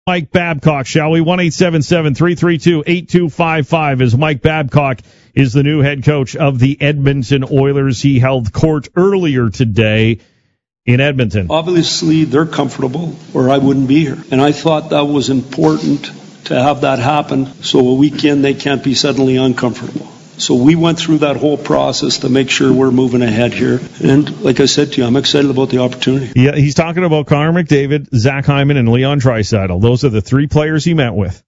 Mike Babcock, shall we? 1-877-332-8255 as Mike Babcock is the new head coach of the Edmonton Oilers. He held court earlier today in Edmonton. Obviously, they're comfortable or I wouldn't be here. And I thought that was important to have that happen so a weekend they can't be suddenly uncomfortable. So we went through that whole process to make sure we're moving ahead here. And like I said to you, I'm excited about the opportunity. Yeah, he's talking about Connor McDavid, Zach Hyman, and Leon Draisaitl. Those are the three players he met with.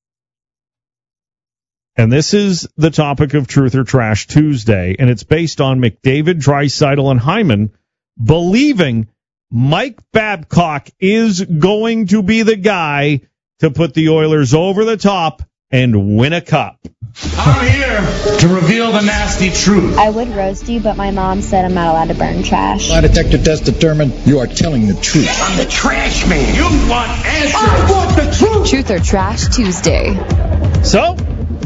And this is the topic of Truth or Trash Tuesday, and it's based on McDavid, Draisaitl, and Hyman believing Mike Babcock is going to be the guy to put the Oilers over the top and win a cup. I'm here to reveal the nasty truth. I would roast you, but my mom said I'm not allowed to burn trash. Lie detector test determined you are telling the truth. I'm the trash man. You want answers. I want the truth. Truth or Trash Tuesday. So,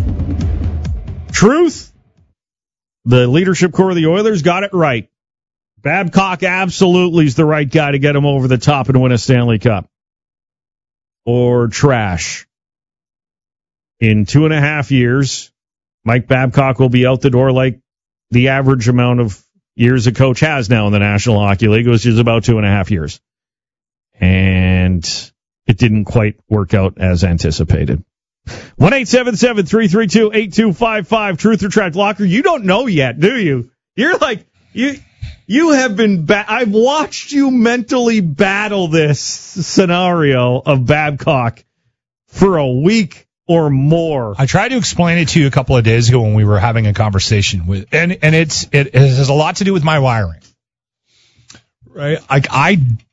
truth. The leadership core of the Oilers got it right. Babcock absolutely is the right guy to get him over the top and win a Stanley Cup. Or trash. In 2.5 years, Mike Babcock will be out the door like the average amount of years a coach has now in the National Hockey League, which is about 2.5 years. And it didn't quite work out as anticipated. 1-877-332-8255, Truth or Trash. Locker, you don't know yet, do you? You're like, you have been, I've watched you mentally battle this scenario of Babcock for a week or more. I tried to explain it to you a couple of days ago when we were having a conversation with, and it has a lot to do with my wiring, right? I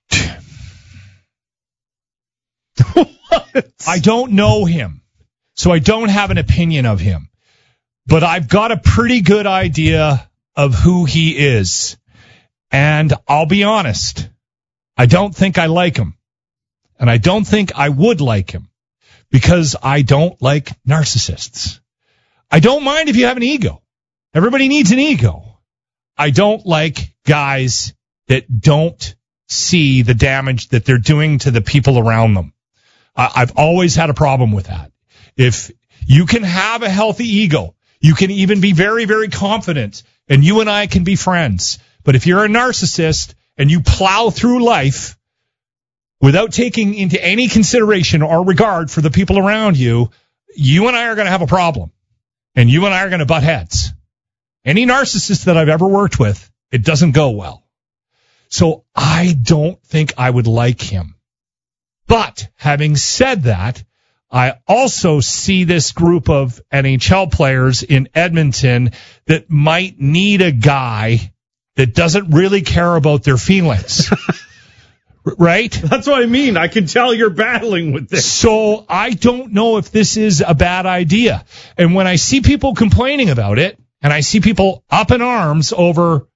don't know him, so I don't have an opinion of him, but I've got a pretty good idea of who he is, and I'll be honest, I don't think I like him, and I don't think I would like him. Because I don't like narcissists. I don't mind if you have an ego. Everybody needs an ego. I don't like guys that don't see the damage that they're doing to the people around them. I've always had a problem with that. If you can have a healthy ego, you can even be very, very confident, and you and I can be friends. But if you're a narcissist and you plow through life without taking into any consideration or regard for the people around you, you and I are going to have a problem. And you and I are going to butt heads. Any narcissist that I've ever worked with, it doesn't go well. So I don't think I would like him. But having said that, I also see this group of NHL players in Edmonton that might need a guy that doesn't really care about their feelings. Right? That's what I mean. I can tell you're battling with this. So I don't know if this is a bad idea. And when I see people complaining about it, and I see people up in arms over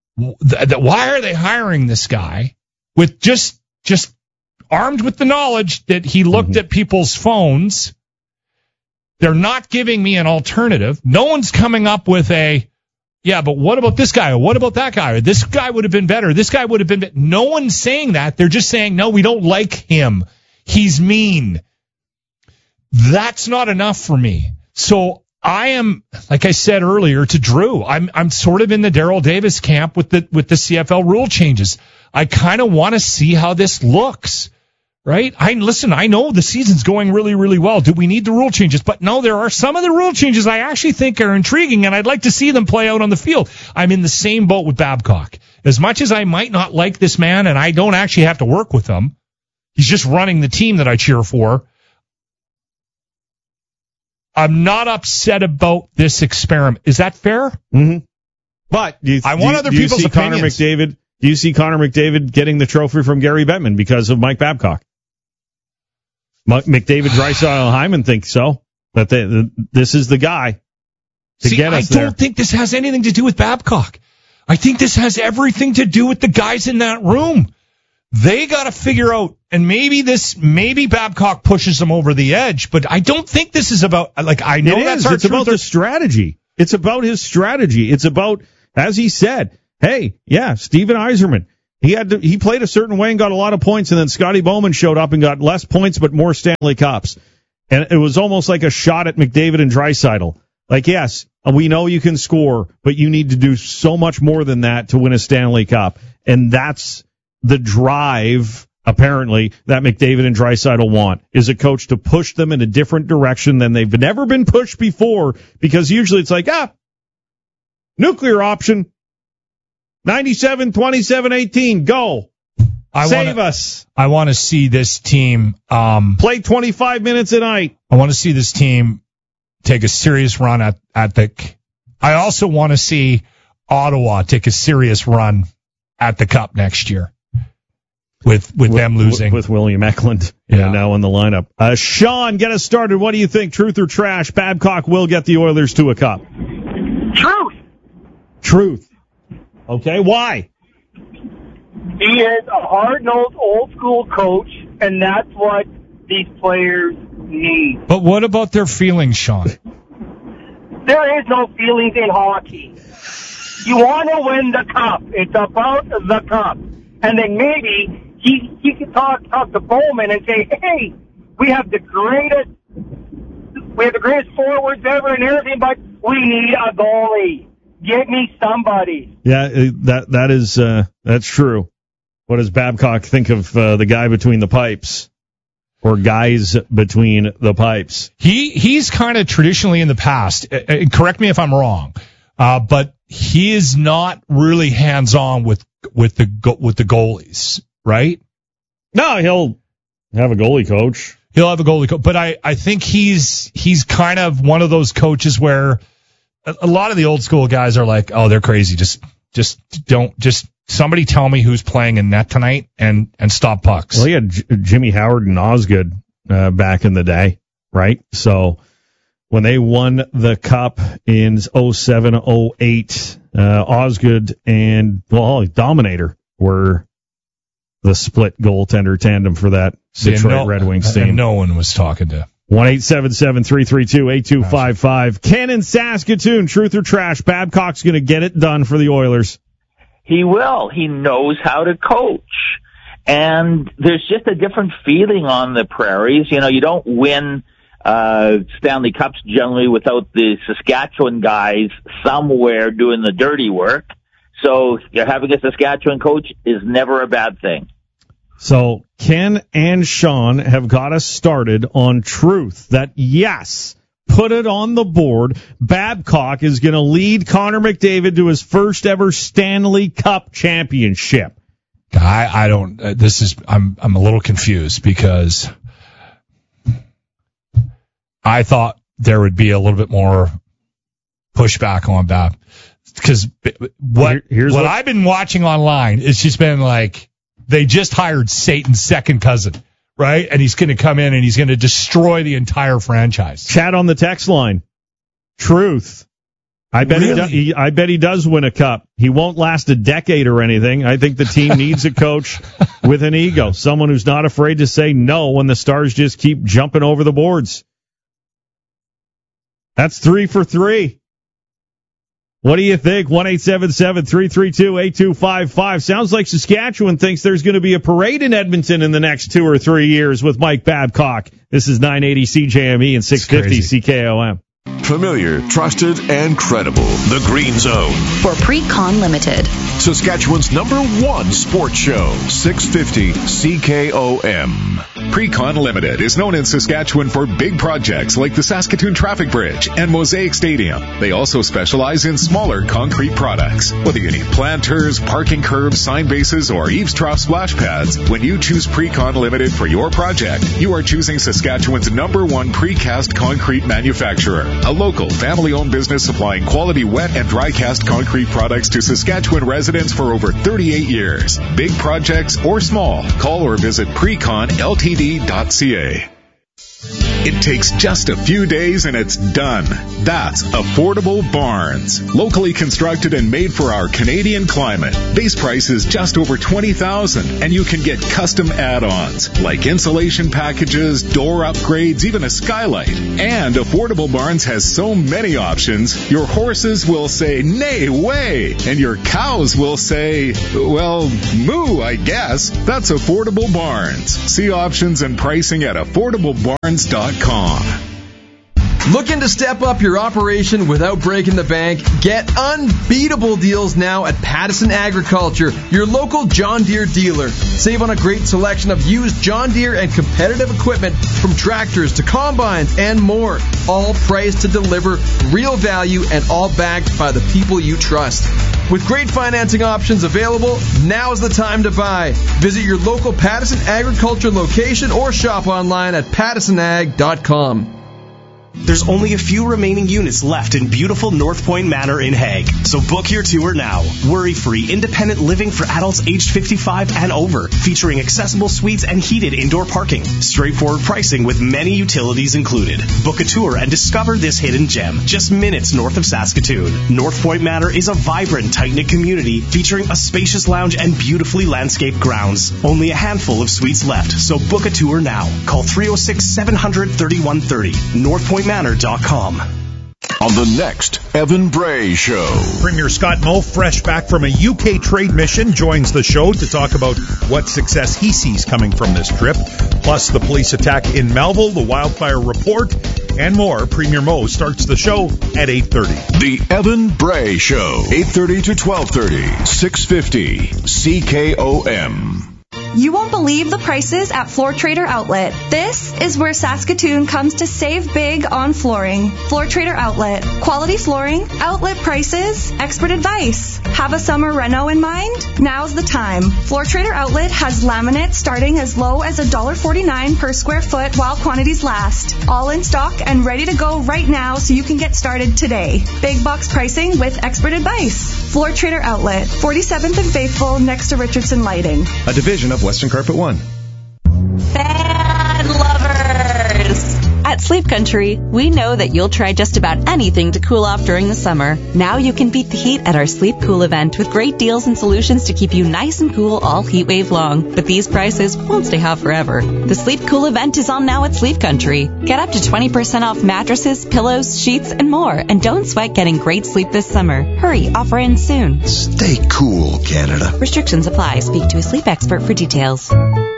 why are they hiring this guy with just armed with the knowledge that he looked at people's phones, they're not giving me an alternative. No one's coming up with yeah, but what about this guy? Or what about that guy? Or this guy would have been better. This guy would have been better. No one's saying that. They're just saying, no, we don't like him. He's mean. That's not enough for me. So I am, like I said earlier to Drew, I'm sort of in the Darryl Davis camp with the CFL rule changes. I kind of want to see how this looks. Right? I know the season's going really, really well. Do we need the rule changes? But no, there are some of the rule changes I actually think are intriguing, and I'd like to see them play out on the field. I'm in the same boat with Babcock. As much as I might not like this man, and I don't actually have to work with him, he's just running the team that I cheer for. I'm not upset about this experiment. Is that fair? Mm-hmm. But I want other people's opinions. Do you see Connor McDavid getting the trophy from Gary Bettman because of Mike Babcock? McDavid, Draisaitl, Hyman think so. That this is the guy to get us there. I don't think this has anything to do with Babcock. I think this has everything to do with the guys in that room. They got to figure out, and maybe Babcock pushes them over the edge, but I don't think this is about, I know that's our truth. It's about the strategy. It's about his strategy. It's about, as he said, hey, yeah, Steven Yzerman, He played a certain way and got a lot of points, and then Scotty Bowman showed up and got less points but more Stanley Cups. And it was almost like a shot at McDavid and Draisaitl. Like, yes, we know you can score, but you need to do so much more than that to win a Stanley Cup. And that's the drive, apparently, that McDavid and Draisaitl want, is a coach to push them in a different direction than they've never been pushed before, because usually it's like, nuclear option, 97, 27, 18, go. Save us. I want to see this team play 25 minutes a night. I want to see this team take a serious run at the. I also want to see Ottawa take a serious run at the Cup next year. With them losing. With William Eklund now in the lineup. Sean, get us started. What do you think? Truth or trash? Babcock will get the Oilers to a Cup. Truth. Okay, why? He is a hard-nosed, old-school coach, and that's what these players need. But what about their feelings, Sean? There is no feelings in hockey. You want to win the Cup. It's about the Cup. And then maybe he could talk to Bowman and say, hey, we have the greatest forwards ever and everything, but we need a goalie. Get me somebody. Yeah, that's true. What does Babcock think of the guy between the pipes, or guys between the pipes? He's kind of traditionally in the past. Correct me if I'm wrong, but he is not really hands-on with the goalies, right? No, he'll have a goalie coach. He'll have a goalie coach, but I think he's kind of one of those coaches where a lot of the old school guys are like, oh, they're crazy. Just somebody tell me who's playing in net tonight and stop pucks. Well, he had Jimmy Howard and Osgood back in the day, right? So when they won the Cup in 07-08, Osgood and, Dominator were the split goaltender tandem for that Detroit Red Wings team. And no one was talking to 1-877-332-8255. Ken in Saskatoon, truth or trash? Babcock's going to get it done for the Oilers. He will. He knows how to coach. And there's just a different feeling on the prairies. You know, you don't win Stanley Cups generally without the Saskatchewan guys somewhere doing the dirty work. So having a Saskatchewan coach is never a bad thing. So Ken and Sean have got us started on truth that, yes, put it on the board, Babcock is going to lead Connor McDavid to his first ever Stanley Cup championship. I don't. I'm a little confused because I thought there would be a little bit more pushback on Bab. Because what I've been watching online, it's just been like they just hired Satan's second cousin, right? And he's going to come in and he's going to destroy the entire franchise. Chat on the text line. Truth. I bet he does win a cup. He won't last a decade or anything. I think the team needs a coach with an ego, someone who's not afraid to say no when the Stars just keep jumping over the boards. That's 3 for 3. What do you think? 1-877-332-8255. Sounds like Saskatchewan thinks there's going to be a parade in Edmonton in the next 2 or 3 years with Mike Babcock. This is 980 CJME and 650 CKOM. Familiar, trusted, and credible. The Green Zone. For Pre-Con Limited. Saskatchewan's #1 sports show. 650 CKOM. Pre-Con Limited is known in Saskatchewan for big projects like the Saskatoon Traffic Bridge and Mosaic Stadium. They also specialize in smaller concrete products. Whether you need planters, parking curbs, sign bases, or eaves trough splash pads, when you choose Pre-Con Limited for your project, you are choosing Saskatchewan's #1 precast concrete manufacturer. A local, family-owned business supplying quality wet and dry cast concrete products to Saskatchewan residents for over 38 years. Big projects or small, call or visit preconltd.ca. It takes just a few days and it's done. That's Affordable Barns. Locally constructed and made for our Canadian climate. Base price is just over $20,000, and you can get custom add-ons like insulation packages, door upgrades, even a skylight. And Affordable Barns has so many options, your horses will say, nay, way, and your cows will say, well, moo, I guess. That's Affordable Barns. See options and pricing at affordablebarns.com. Looking to step up your operation without breaking the bank? Get unbeatable deals now at Pattison Agriculture, your local John Deere dealer. Save on a great selection of used John Deere and competitive equipment from tractors to combines and more. All priced to deliver real value and all backed by the people you trust. With great financing options available, now's the time to buy. Visit your local Pattison Agriculture location or shop online at pattisonag.com. There's only a few remaining units left in beautiful North Point Manor in Hague, so book your tour now. Worry-free, independent living for adults aged 55 and over, featuring accessible suites and heated indoor parking. Straightforward pricing with many utilities included. Book a tour and discover this hidden gem, just minutes north of Saskatoon. North Point Manor is a vibrant, tight-knit community featuring a spacious lounge and beautifully landscaped grounds. Only a handful of suites left, so book a tour now. Call 306-700-3130. NorthPointManor.com. On the next Evan Bray Show. Premier Scott Moe, fresh back from a UK trade mission, joins the show to talk about what success he sees coming from this trip, plus the police attack in Melville, the wildfire report, and more. Premier Moe starts the show at 8:30. The Evan Bray Show, 8:30 to 12:30, 650 CKOM. You won't believe the prices at Floor Trader Outlet. This is where Saskatoon comes to save big on flooring. Floor Trader Outlet. Quality flooring, outlet prices, expert advice. Have a summer reno in mind? Now's the time. Floor Trader Outlet has laminate starting as low as $1.49 per square foot while quantities last. All in stock and ready to go right now so you can get started today. Big box pricing with expert advice. Floor Trader Outlet, 47th and Faithful next to Richardson Lighting. A division of Western Carpet One. Fan lovers! At Sleep Country, we know that you'll try just about anything to cool off during the summer. Now you can beat the heat at our Sleep Cool event with great deals and solutions to keep you nice and cool all heat wave long. But these prices won't stay hot forever. The Sleep Cool event is on now at Sleep Country. Get up to 20% off mattresses, pillows, sheets, and more. And don't sweat getting great sleep this summer. Hurry, offer ends soon. Stay cool, Canada. Restrictions apply. Speak to a sleep expert for details.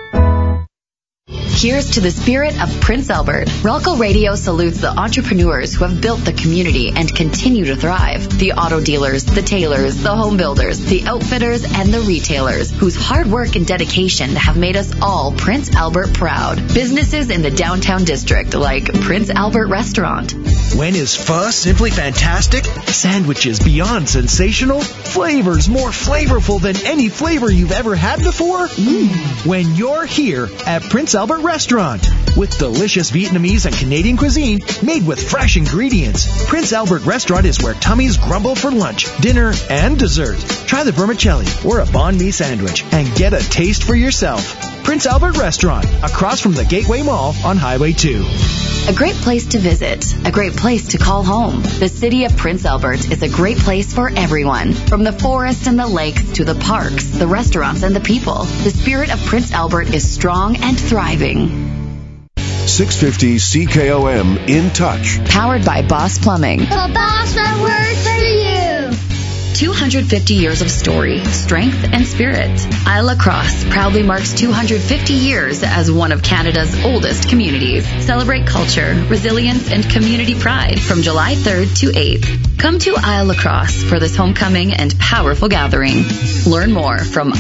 Here's to the spirit of Prince Albert. Ralco Radio salutes the entrepreneurs who have built the community and continue to thrive. The auto dealers, the tailors, the home builders, the outfitters, and the retailers whose hard work and dedication have made us all Prince Albert proud. Businesses in the downtown district like Prince Albert Restaurant. When is pho simply fantastic? Sandwiches beyond sensational? Flavors more flavorful than any flavor you've ever had before? When you're here at Prince Albert Restaurant. With delicious Vietnamese and Canadian cuisine made with fresh ingredients. Prince Albert Restaurant is where tummies grumble for lunch, dinner, and dessert. Try the vermicelli or a banh mi sandwich and get a taste for yourself. Prince Albert Restaurant, across from the Gateway Mall on Highway 2. A great place to visit, a great place to call home. The city of Prince Albert is a great place for everyone. From the forests and the lakes to the parks, the restaurants, and the people. The spirit of Prince Albert is strong and thriving. 650 CKOM In Touch. Powered by Boss Plumbing. The boss that works for you. 250 years of story, strength, and spirit. Isle La Crosse proudly marks 250 years as one of Canada's oldest communities. Celebrate culture, resilience, and community pride from July 3rd to 8th. Come to Isle La Crosse for this homecoming and powerful gathering. Learn more from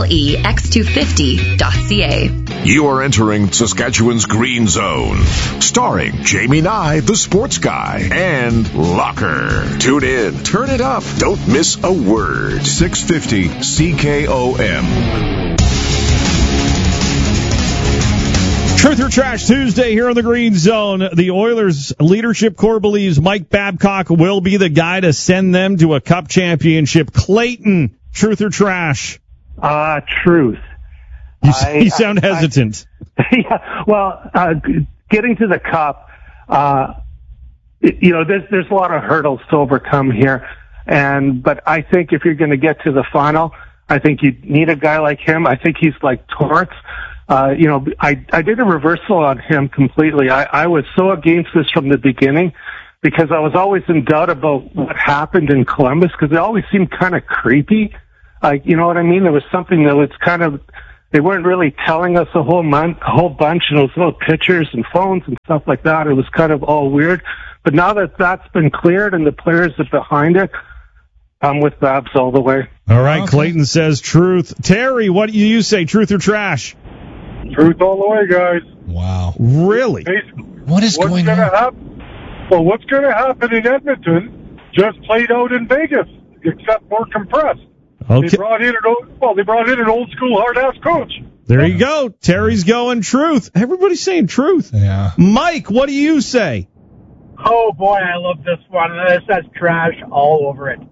ilex250.ca. You are entering Saskatchewan's Green Zone, starring Jamie Nye, the sports guy, and Locker. Tune in, turn it up, don't miss a word. 650 CKOM. Truth or Trash Tuesday here on the Green Zone. The Oilers leadership core believes Mike Babcock will be the guy to send them to a cup championship. Clayton, truth or trash? Truth. You sound hesitant. Yeah, well, getting to the Cup, there's a lot of hurdles to overcome here. But I think if you're going to get to the final, I think you need a guy like him. I think he's like Torrance. I did a reversal on him completely. I was so against this from the beginning because I was always in doubt about what happened in Columbus because it always seemed kind of creepy. Like, you know what I mean? There was something that was kind of, they weren't really telling us a whole bunch, and those little pictures and phones and stuff like that. It was kind of all weird. But now that that's been cleared and the players are behind it, I'm with Babs all the way. All right, okay. Clayton says truth. Terry, what do you say, truth or trash? Truth all the way, guys. Wow. Really? What's going on? Well, what's going to happen in Edmonton just played out in Vegas, except more compressed. Okay. They brought in an old school hard-ass coach. There you go. Terry's going truth. Everybody's saying truth. Yeah. Mike, what do you say? Oh, boy, I love this one. This has trash all over it.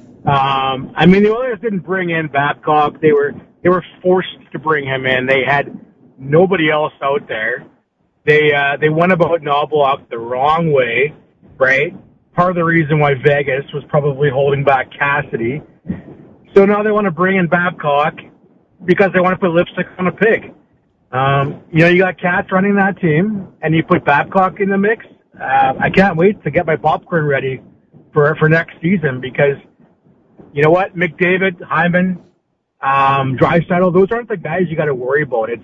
The Oilers didn't bring in Babcock. They were forced to bring him in. They had nobody else out there. They went about Knoblauch the wrong way, right? Part of the reason why Vegas was probably holding back Cassidy. So now they want to bring in Babcock because they want to put lipstick on a pig. You got Katz running that team, and you put Babcock in the mix. I can't wait to get my popcorn ready for next season because you know what? McDavid, Hyman, Draisaitl, those aren't the guys you got to worry about. It's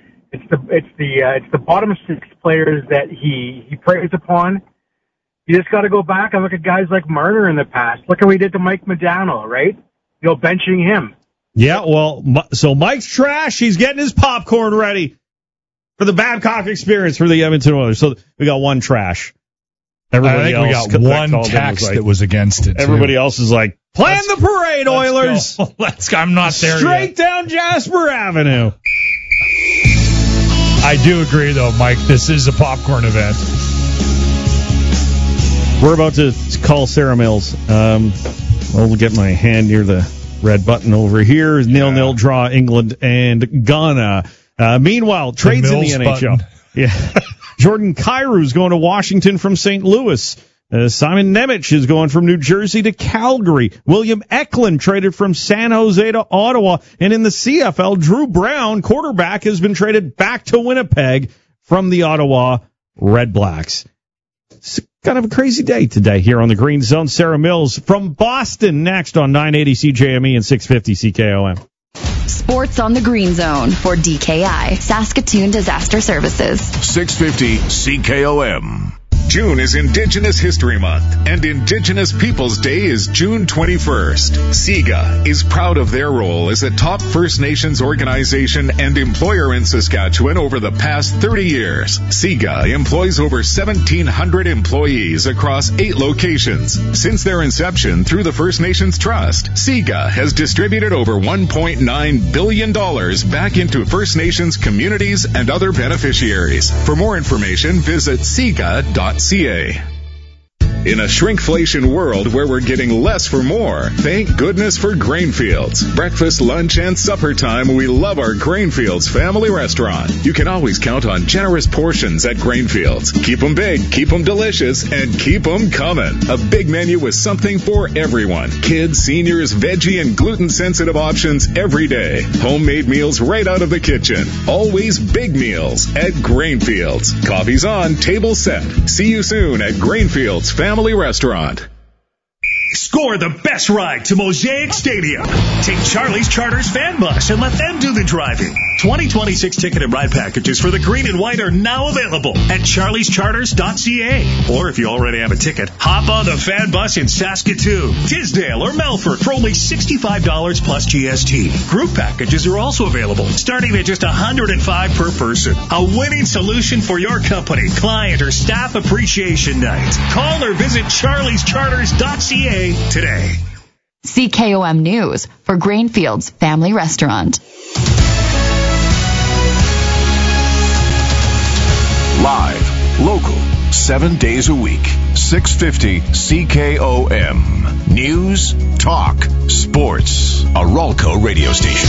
the bottom six players that he preys upon. You just got to go back and look at guys like Marner in the past. Look at what he did to Mike Modano, right? Benching him. Yeah, well, so Mike's trash. He's getting his popcorn ready for the Babcock experience for the Edmonton Oilers. So we got one trash. Everybody I think else we got one text that was against it. Everybody else is like, plan the parade, Oilers. I'm not there Straight down Jasper Avenue. I do agree, though, Mike. This is a popcorn event. We're about to call Sarah Mills. I'll get my hand near the red button over here. 0-0 draw, England and Ghana. Meanwhile, trades in the NHL. Button. Yeah. Jordan Kyrie's going to Washington from St. Louis. Simon Nemec is going from New Jersey to Calgary. William Eklund traded from San Jose to Ottawa. And in the CFL, Drew Brown, quarterback, has been traded back to Winnipeg from the Ottawa Red Blacks. It's kind of a crazy day today here on the Green Zone. Sarah Mills from Boston next on 980 CJME and 650 CKOM. Sports on the Green Zone for DKI, Saskatoon Disaster Services. 650 CKOM. June is Indigenous History Month, and Indigenous Peoples Day is June 21st. SIGA is proud of their role as a top First Nations organization and employer in Saskatchewan over the past 30 years. SIGA employs over 1,700 employees across 8 locations. Since their inception through the First Nations Trust, SIGA has distributed over $1.9 billion back into First Nations communities and other beneficiaries. For more information, visit SIGA.ca. In a shrinkflation world where we're getting less for more, thank goodness for Grainfields. Breakfast, lunch, and supper time, we love our Grainfields family restaurant. You can always count on generous portions at Grainfields. Keep them big, keep them delicious, and keep them coming. A big menu with something for everyone. Kids, seniors, veggie, and gluten-sensitive options every day. Homemade meals right out of the kitchen. Always big meals at Grainfields. Coffee's on, table set. See you soon at Grainfields Family Restaurant. Score the best ride to Mosaic Stadium. Take Charlie's Charters fan bus and let them do the driving. 2026 ticket and ride packages for the green and white are now available at charliescharters.ca. Or if you already have a ticket, hop on the fan bus in Saskatoon, Tisdale, or Melfort for only $65 plus GST. Group packages are also available, starting at just $105 per person. A winning solution for your company, client, or staff appreciation night. Call or visit charliescharters.ca today. CKOM News for Grainfields Family Restaurant. Live, local, 7 days a week. 650 CKOM. News, talk, sports. A Ralco radio station.